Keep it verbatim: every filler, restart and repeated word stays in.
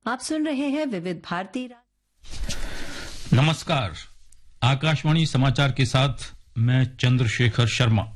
आप सुन रहे हैं विविध भारती। नमस्कार, आकाशवाणी समाचार के साथ मैं चंद्रशेखर शर्मा।